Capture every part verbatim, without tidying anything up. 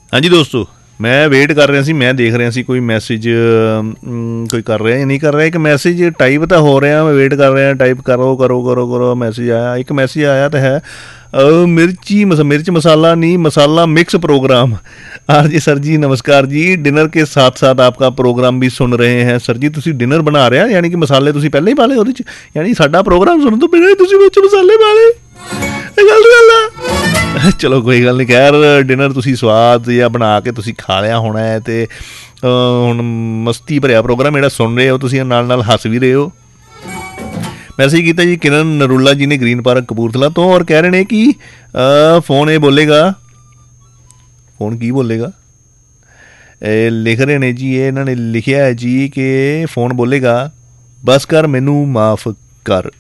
हाँ जी दोस्तों, मैं वेट कर रहा सी, मैं देख रहा सी कोई मैसेज कोई कर रहा या नहीं कर रहा। एक मैसेज टाइप तो हो रहा, मैं वेट कर रहा, टाइप करो करो करो करो मैसेज आया। एक मैसेज आया तो है मिर्ची मस मिर्च मसाला नहीं मसाला mix programme. R G sir जी नमस्कार जी, डिनर के साथ साथ आपका प्रोग्राम भी सुन रहे हैं। सर जी तुसी डिनर बना रहे हैं, यानी कि मसाले तुसी पहले ही पा ले ਉਹਦੇ ਚ, यानी साडा प्रोग्राम सुनन तो बिना ही तुसी ਵਿੱਚ मसाले पा ले। गल गल है चलो कोई गल नहीं। खैर डिनर तुसी स्वाद या बना के तुसी खा लिया होना है, तो हुण मस्ती भरिया प्रोग्राम ਜਿਹੜਾ सुन रहे हो तुसी, नाल नाल हस भी रहे हो। मैसेज किया जी किरण नरूला जी ने ग्रीन पार्क कपूरथला तो, और कह रहे हैं कि फ़ोन ये बोलेगा, फ़ोन की बोलेगा, ए, लिख रहे हैं जी, ये इन्होंने लिखा है जी कि फ़ोन बोलेगा बस कर मैनू माफ़ कर।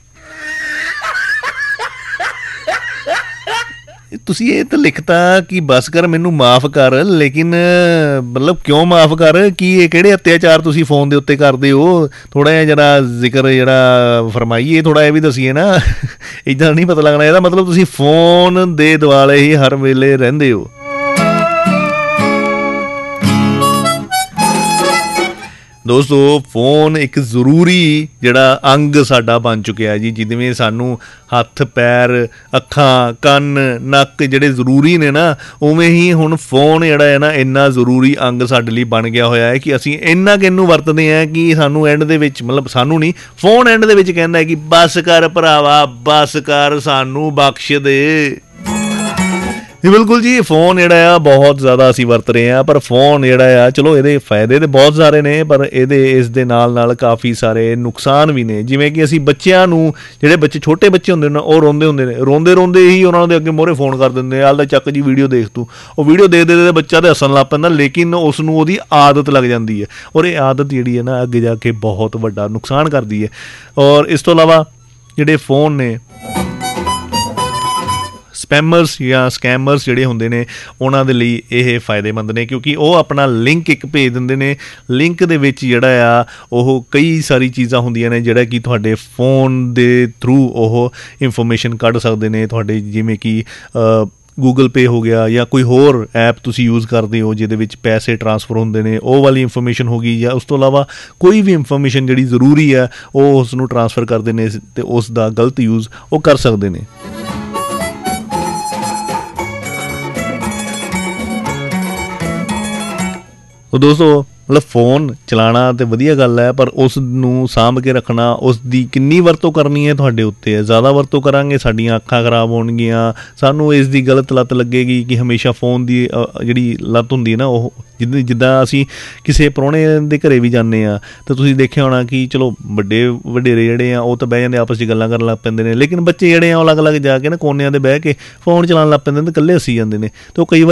तुसी ये तो लिखता कि बस कर मैनू माफ़ कर, लेकिन मतलब क्यों माफ़ कर, कि ये किहड़े अत्याचार तुसी फोन के उत्ते करते हो? थोड़ा जिहा जरा जिक्र जरा फरमाइए, थोड़ा ये भी दसीए ना। इदां नहीं पता लगना, ਇਹਦਾ मतलब तुसी फोन दे दुआले ही हर वेले रहिंदे हो। दोस्तों फोन एक ਜ਼ਰੂਰੀ ਜਿਹੜਾ ਅੰਗ ਸਾਡਾ ਬਣ ਚੁੱਕਿਆ ਜੀ। ਜਿਵੇਂ ਸਾਨੂੰ ਹੱਥ ਪੈਰ ਅੱਖਾਂ ਕੰਨ ਨੱਕ ਜਿਹੜੇ ਜ਼ਰੂਰੀ ਨੇ ਨਾ, ਉਵੇਂ ਹੀ ਹੁਣ ਫੋਨ ਜਿਹੜਾ ਹੈ ਨਾ ਇੰਨਾ ਜ਼ਰੂਰੀ ਅੰਗ ਸਾਡੇ ਲਈ ਬਣ ਗਿਆ ਹੋਇਆ ਹੈ ਕਿ ਅਸੀਂ ਇੰਨਾ ਕਿ ਇਹਨੂੰ ਵਰਤਦੇ ਹਾਂ ਕਿ ਸਾਨੂੰ ਐਂਡ ਦੇ ਵਿੱਚ, ਮਤਲਬ ਸਾਨੂੰ ਨਹੀਂ, ਫੋਨ ਐਂਡ ਦੇ ਵਿੱਚ ਕਹਿੰਦਾ ਕਿ ਬਸ ਕਰ ਭਰਾਵਾ ਬਸ ਕਰ, ਸਾਨੂੰ ਬਖਸ਼ ਦੇ। बिल्कुल जी, फोन जोड़ा बहुत ज़्यादा असी वरत रहे हैं, पर फोन जोड़ा चलो ये फायदे तो बहुत सारे ने, पर ये इस दे नाल नाल काफ़ी सारे नुकसान भी ने। जिमें कि असी बच्चों नूं, जिहड़े बच्चे छोटे बच्चे होंदे ने, वो रोंदे होंदे ने, रोंदे रोंदे ही उन्होंने अगे मोहरे फोन कर देंगे, आल दा चक जी वीडियो देख तू। वो वीडियो देख दे बच्चा तो हसन लग पैंदा, लेकिन उसनूं उहदी आदत लग जाती है, और ये आदत जिहड़ी है ना अगे जाके बहुत वड्डा नुकसान करती है। और इस तो इलावा जिहड़े फोन ने स्पैमर्स या स्कैमर्स ਜਿਹੜੇ ਹੁੰਦੇ ਨੇ ਉਹਨਾਂ ਦੇ ਲਈ ਇਹ ਫਾਇਦੇਮੰਦ ਨੇ, ਕਿਉਂਕਿ ਉਹ ਆਪਣਾ ਲਿੰਕ ਇੱਕ ਭੇਜ ਦਿੰਦੇ ਨੇ। ਲਿੰਕ ਦੇ ਵਿੱਚ ਜਿਹੜਾ ਆ ਉਹ ਕਈ ਸਾਰੀ ਚੀਜ਼ਾਂ ਹੁੰਦੀਆਂ ਨੇ ਜਿਹੜਾ ਕਿ ਤੁਹਾਡੇ ਫੋਨ ਦੇ ਥਰੂ ਉਹ ਇਨਫੋਰਮੇਸ਼ਨ ਕੱਢ ਸਕਦੇ ਨੇ ਤੁਹਾਡੇ, ਜਿਵੇਂ ਕਿ ਗੂਗਲ ਪੇ ਹੋ ਗਿਆ ਜਾਂ ਕੋਈ ਹੋਰ ਐਪ ਤੁਸੀਂ ਯੂਜ਼ ਕਰਦੇ ਹੋ ਜਿਹਦੇ ਵਿੱਚ ਪੈਸੇ ਟਰਾਂਸਫਰ ਹੁੰਦੇ ਨੇ, ਉਹ ਵਾਲੀ ਇਨਫੋਰਮੇਸ਼ਨ ਹੋ ਗਈ। ਜਾਂ ਉਸ ਤੋਂ ਇਲਾਵਾ ਕੋਈ ਵੀ ਇਨਫੋਰਮੇਸ਼ਨ ਜਿਹੜੀ ਜ਼ਰੂਰੀ ਹੈ ਉਹ ਉਸ ਨੂੰ ਟਰਾਂਸਫਰ ਕਰਦੇ ਨੇ ਅਤੇ ਉਸ ਦਾ ਗਲਤ ਯੂਜ਼ ਉਹ ਕਰ ਸਕਦੇ ਨੇ। तो दोस्तों मतलब फ़ोन चलाना तो वधिया गल है, पर उस नूं सांभ के रखना, उसकी किन्नी वरतों करनी है तुहाडे उत्ते है। ज़्यादा वरतों करांगे साडियां अखां खराब होणगियां, सानूं इस दी गलत लत लगेगी कि हमेशा फ़ोन की जिहड़ी लत हुंदी है ना, वो जिद्दां जिद्दां असीं किसी प्राहुणे दे घरे भी जाने आ तो तुसीं देखिआ होना कि चलो वड्डे वडेरे जिहड़े आ वो तो बह जांदे, आपस च गल्लां करन लग पैंदे ने, लेकिन बच्चे जिहड़े आ अलग अलग जाके ना कोनिਆਂ ते बह के फ़ोन चलाउण लग पैंदे ने, कल्ले हसी जांदे ने। तो कई